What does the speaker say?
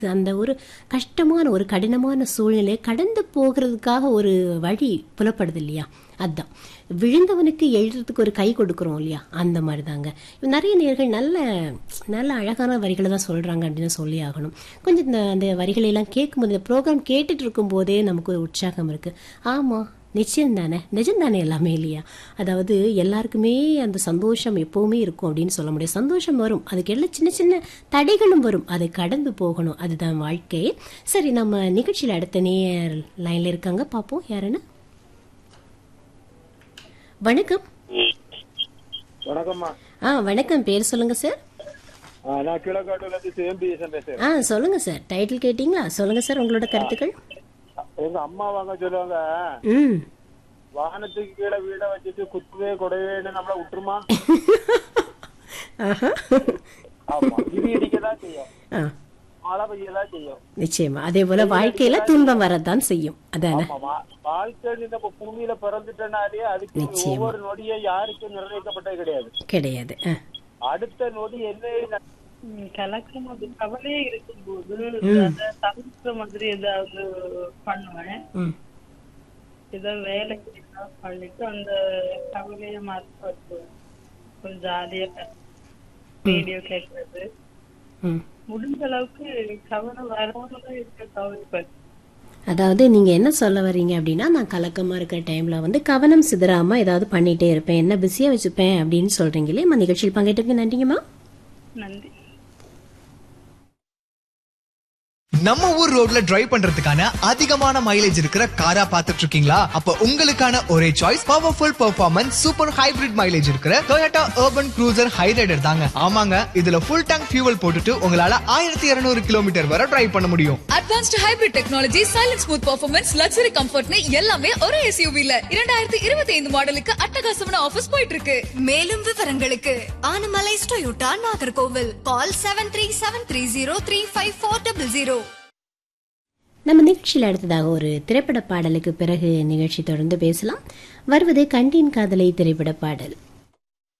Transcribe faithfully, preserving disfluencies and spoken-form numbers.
அந்த ஒரு கஷ்டமான ஒரு கடினமான சூழ்நிலை கடந்து போகிறதுக்காக ஒரு வழி புலப்படுது இல்லையா? அதுதான் விழுந்தவனுக்கு எழுதுறதுக்கு ஒரு கை கொடுக்குறோம் இல்லையா? அந்த மாதிரி தாங்க. நிறைய நேர்கள் நல்ல நல்ல அழகான வரிகளை தான் சொல்கிறாங்க அப்படின்னு சொல்லி ஆகணும். கொஞ்சம் இந்த அந்த வரிகளையெல்லாம் கேட்கும்போது, இந்த ப்ரோக்ராம் கேட்டுட்டு இருக்கும் போதே நமக்கு ஒரு உற்சாகம் இருக்குது. ஆமாம், நிச்சயம் தானே, நிஜம் தானே எல்லாமே இல்லையா? அதாவது எல்லாருக்குமே அந்த சந்தோஷம் எப்போவுமே இருக்கும் அப்படின்னு சொல்ல முடியாது. சந்தோஷம் வரும், அதுக்கு எல்லாம் சின்ன சின்ன தடைகளும் வரும், அதை கடந்து போகணும், அதுதான் வாழ்க்கை. சரி, நம்ம நிகழ்ச்சியில் அடுத்த நேர் லைனில் இருக்காங்க, பார்ப்போம் யாருன்னு. வணக்கம். வணக்கம்மா. ஆ வணக்கம், பேர் சொல்லுங்க சார். நான் கீழக்காட்டுல இருந்து சிஎம்பி பேசுறேன். ஆ சொல்லுங்க சார், டைட்டில் கேட்டீங்களா? சொல்லுங்க சார் உங்களோட கருத்துக்கள். எங்க அம்மா வாங்க சொல்லுவாங்க, ம் வானத்துக்கு கீழே வீட வச்சுட்டு குத்துவே கொடைவேன்னு நம்மள விட்டுருமா? ஆமா, இடி இடிக்கதான் செய்யும், மழை பெய்யதான் செய்யும். நிச்சயமா அதே போல வாழ்க்கையில துன்பம் வரதான் செய்யும். அதானே வாழ்க்கை. நம்ம பூமியில பிறந்துட்டனாலே அதுக்கு ஒவ்வொரு நொடியும் யாருக்கும் நிர்ணயிக்கப்பட்டது கிடையாது கிடையாது. அடுத்த நொடி என்ன கலக்கம் அது கவலையே இருக்கும்போது அத தவிர்க்கிற மாதிரி ஏதாவது பண்ணுவேன். ஏதாவது வேலைக்கு பண்ணிட்டு அந்த கவலைய மாற்றி கொஞ்சம் ஜாலியா ரேடியோ கேட்கறது, முடிஞ்ச அளவுக்கு கவலை வராமதான் இருக்க தவிர்ப்பேன். அதாவது நீங்க என்ன சொல்ல வர்றீங்க அப்படின்னா, நான் கலக்கமா இருக்கிற டைம்ல வந்து கவனம் சிதறாம ஏதாவது பண்ணிட்டே இருப்பேன், என்ன பிஸியா வச்சுப்பேன் அப்படின்னு சொல்றீங்களே. நம்ம நிகழ்ச்சியில் பங்கேற்றுக்கு நன்றிங்கம்மா. நன்றி. நம்ம ஊர் ரோட்ல டிரைவ் பண்றதுக்கான அதிகமான மைலேஜ் இருக்கிற காரா பாத்துட்டு இருக்கீங்களா? அப்ப உங்களுக்கான ஒரே choice powerful performance super hybrid mileage இருக்கிற Toyota Urban Cruiser Hyryder தாங்க. ஆமாங்க, இதுல ஃபுல் டேங்க் ஃபியூவல் போட்டுட்டு உங்களால ஆயிரத்தி இருநூறு கிலோமீட்டர் வரை டிரைவ் பண்ண முடியும். Advanced hybrid technology, silent smooth performance, luxury கம்ஃபர்ட்னு எல்லாமே ஒரே எஸ்யூவில இரண்டாயிரத்தி இருபத்தி ஐந்து மாடலுக்கு அட்டகாசமான ஆஃபர்ஸ் போயிட்டு இருக்கு. மேலும் விவரங்களுக்கு ஆனமலைஸ் டொயோட்டா நாகர்கோவில், கால் seven three seven three zero three five four double zero. நம்ம நிகழ்ச்சியில் அடுத்ததாக ஒரு திரைப்பட பாடலுக்கு பிறகு நிகழ்ச்சி தொடர்ந்து பேசலாம். வருவது கண்டேன் காதலை திரைப்பட பாடல்.